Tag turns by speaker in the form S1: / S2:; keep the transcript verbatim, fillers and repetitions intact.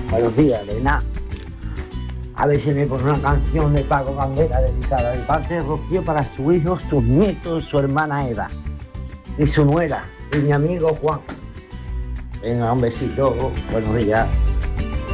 S1: Buenos días, Elena. A ver si me pone una canción de Paco Bandera dedicada de parte de Rocío para su hijo, sus nietos, su hermana Eva y su nuera y mi amigo Juan. Venga, un besito. Buenos días.